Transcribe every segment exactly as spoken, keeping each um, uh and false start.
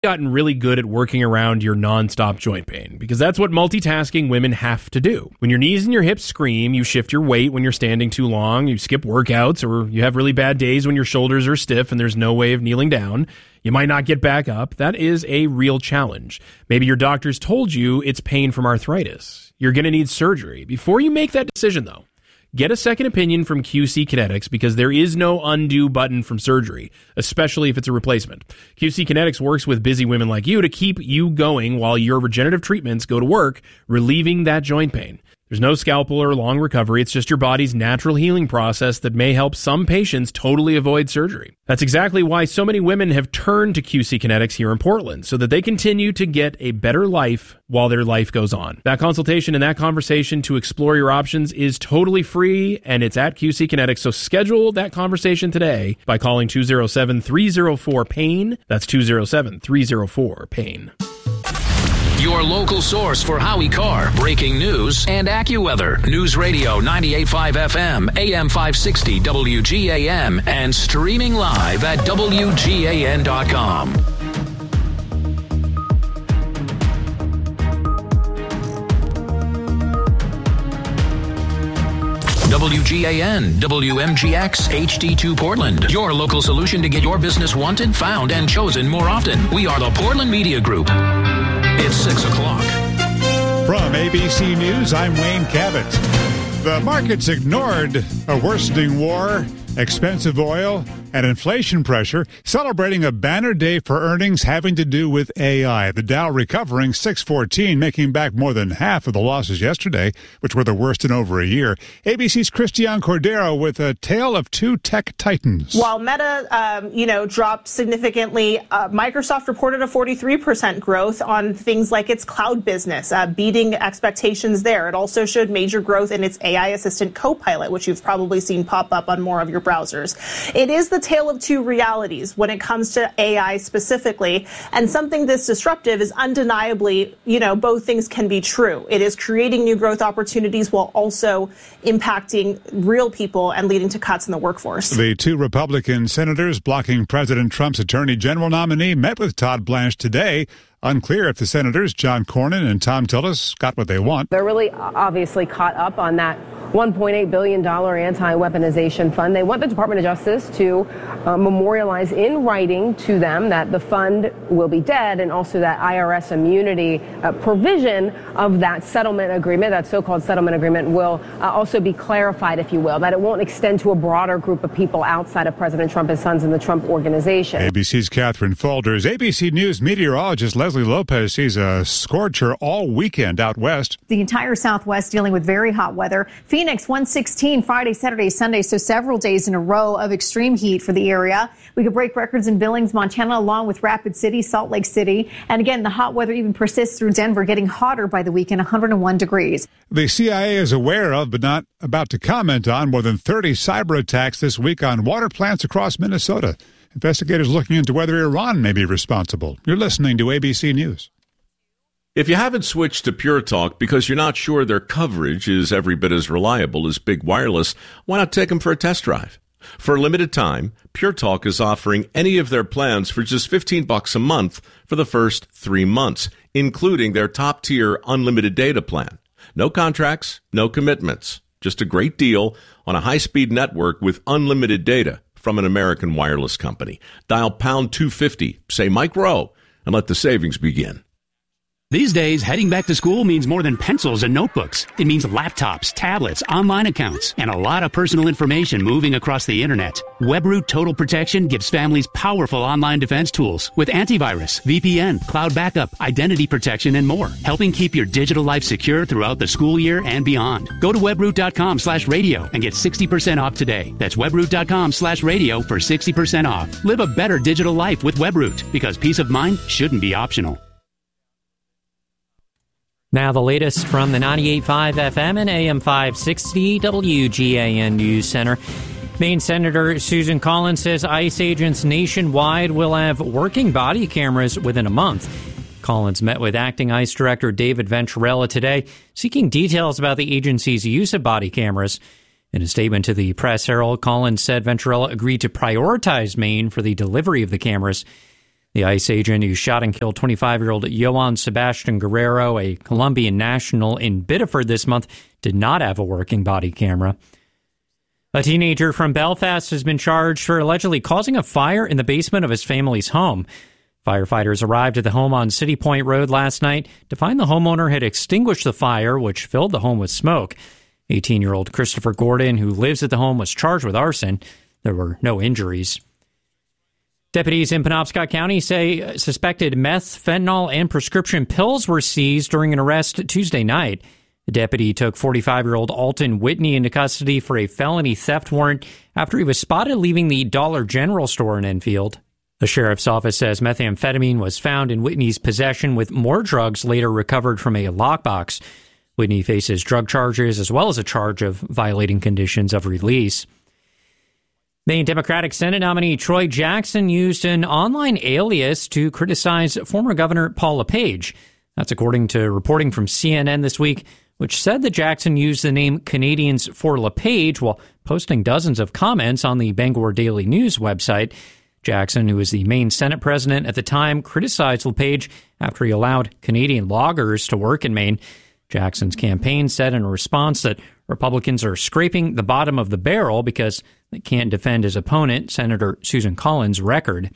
gotten really good at working around your nonstop joint pain, because that's what multitasking women have to do. When your knees and your hips scream, you shift your weight when you're standing too long, you skip workouts, or you have really bad days when your shoulders are stiff and there's no way of kneeling down. You might not get back up. That is a real challenge. Maybe your doctor's told you it's pain from arthritis. You're going to need surgery. Before you make that decision, though, get a second opinion from Q C Kinetics, because there is no undo button from surgery, especially if it's a replacement. Q C Kinetics works with busy women like you to keep you going while your regenerative treatments go to work, relieving that joint pain. There's no scalpel or long recovery. It's just your body's natural healing process that may help some patients totally avoid surgery. That's exactly why so many women have turned to Q C Kinetics here in Portland, so that they continue to get a better life while their life goes on. That consultation and that conversation to explore your options is totally free, and it's at Q C Kinetics. So schedule that conversation today by calling two oh seven, three oh four, pain. That's two oh seven, three oh four, pain. Your local source for Howie Carr, breaking news, and AccuWeather. News Radio ninety-eight point five F M, A M five sixty W G A M, and streaming live at W G A N dot com. W G A N, W M G X, H D two Portland. Your local solution to get your business wanted, found, and chosen more often. We are the Portland Media Group. It's six o'clock. From A B C News, I'm Wayne Cabot. The markets ignored a worsening war, expensive oil, and inflation pressure, celebrating a banner day for earnings having to do with A I. The Dow recovering six fourteen, making back more than half of the losses yesterday, which were the worst in over a year. A B C's Christiane Cordero with a tale of two tech titans. While Meta, um, you know, dropped significantly, uh, Microsoft reported a forty-three percent growth on things like its cloud business, uh, beating expectations there. It also showed major growth in its A I assistant Copilot, which you've probably seen pop up on more of your browsers. It is the tale of two realities when it comes to A I specifically, and something this disruptive is undeniably, you know, both things can be true. It is creating new growth opportunities while also impacting real people and leading to cuts in the workforce. The two Republican senators blocking President Trump's attorney general nominee met with Todd Blanche today. Unclear if the senators, John Cornyn and Tom Tillis, got what they want. They're really obviously caught up on that one point eight billion dollars anti-weaponization fund. They want the Department of Justice to uh, memorialize in writing to them that the fund will be dead, and also that I R S immunity uh, provision of that settlement agreement, that so-called settlement agreement, will uh, also be clarified, if you will, that it won't extend to a broader group of people outside of President Trump, his sons, and the Trump organization. A B C's Catherine Folders. A B C News meteorologist Leslie Lopez sees a scorcher all weekend out west. The entire Southwest dealing with very hot weather. Phoenix one sixteen Friday, Saturday, Sunday, so several days in a row of extreme heat for the area. We could break records in Billings, Montana, along with Rapid City, Salt Lake City. And again, the hot weather even persists through Denver, getting hotter by the weekend, one hundred one degrees. The C I A is aware of, but not about to comment on, more than thirty cyber attacks this week on water plants across Minnesota. Investigators looking into whether Iran may be responsible. You're listening to A B C News. If you haven't switched to Pure Talk because you're not sure their coverage is every bit as reliable as Big Wireless, why not take them for a test drive? For a limited time, Pure Talk is offering any of their plans for just fifteen bucks a month for the first three months, including their top-tier unlimited data plan. No contracts, no commitments, just a great deal on a high-speed network with unlimited data from an American wireless company. Dial pound two fifty, say Mike Rowe, and let the savings begin. These days, heading back to school means more than pencils and notebooks. It means laptops, tablets, online accounts, and a lot of personal information moving across the internet. WebRoot Total Protection gives families powerful online defense tools with antivirus, V P N, cloud backup, identity protection, and more, helping keep your digital life secure throughout the school year and beyond. Go to webroot.com slash radio and get sixty percent off today. That's webroot.com slash radio for sixty percent off. Live a better digital life with WebRoot, because peace of mind shouldn't be optional. Now the latest from the ninety-eight point five F M and A M five sixty W G A N News Center. Maine Senator Susan Collins says ICE agents nationwide will have working body cameras within a month. Collins met with acting ICE Director David Venturella today, seeking details about the agency's use of body cameras. In a statement to the Press Herald, Collins said Venturella agreed to prioritize Maine for the delivery of the cameras. The ICE agent who shot and killed twenty-five-year-old Johan Sebastian Guerrero, a Colombian national in Biddeford this month, did not have a working body camera. A teenager from Belfast has been charged for allegedly causing a fire in the basement of his family's home. Firefighters arrived at the home on City Point Road last night to find the homeowner had extinguished the fire, which filled the home with smoke. eighteen-year-old Christopher Gordon, who lives at the home, was charged with arson. There were no injuries. Deputies in Penobscot County say suspected meth, fentanyl, and prescription pills were seized during an arrest Tuesday night. The deputy took forty-five-year-old Alton Whitney into custody for a felony theft warrant after he was spotted leaving the Dollar General store in Enfield. The sheriff's office says methamphetamine was found in Whitney's possession, with more drugs later recovered from a lockbox. Whitney faces drug charges as well as a charge of violating conditions of release. Maine Democratic Senate nominee Troy Jackson used an online alias to criticize former Governor Paul LePage. That's according to reporting from C N N this week, which said that Jackson used the name Canadians for LePage while posting dozens of comments on the Bangor Daily News website. Jackson, who was the Maine Senate president at the time, criticized LePage after he allowed Canadian loggers to work in Maine. Jackson's campaign said in a response that Republicans are scraping the bottom of the barrel because they can't defend his opponent, Senator Susan Collins' record.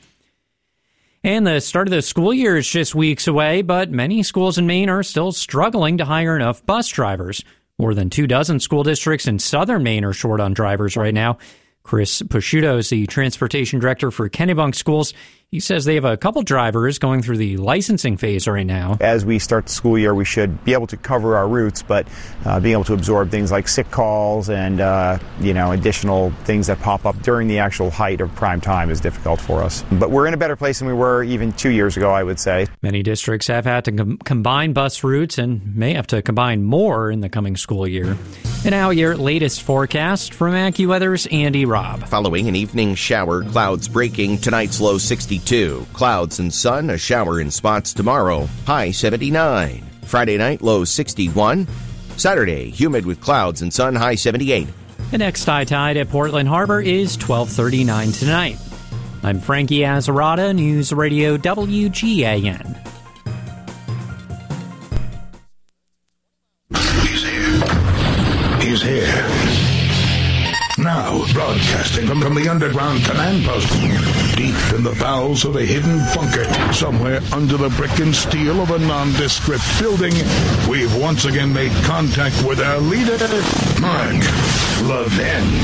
And the start of the school year is just weeks away, but many schools in Maine are still struggling to hire enough bus drivers. More than two dozen school districts in southern Maine are short on drivers right now. Chris Pusciuto is the transportation director for Kennebunk Schools. He says they have a couple drivers going through the licensing phase right now. As we start the school year, we should be able to cover our routes, but uh, being able to absorb things like sick calls and uh, you know additional things that pop up during the actual height of prime time is difficult for us. But we're in a better place than we were even two years ago, I would say. Many districts have had to com- combine bus routes and may have to combine more in the coming school year. And now your latest forecast from AccuWeather's Andy Robb. Following an evening shower, clouds breaking, tonight's low sixty-two. Clouds and sun, a shower in spots tomorrow, high seventy-nine. Friday night, low sixty-one. Saturday, humid with clouds and sun, high seventy-eight. The next high tide at Portland Harbor is twelve thirty-nine tonight. I'm Frankie Azarada, News Radio W G A N. He's here. He's here. Now, broadcasting from, from the underground command post, deep in the bowels of a hidden bunker, somewhere under the brick and steel of a nondescript building, we've once again made contact with our leader, Mark Levin.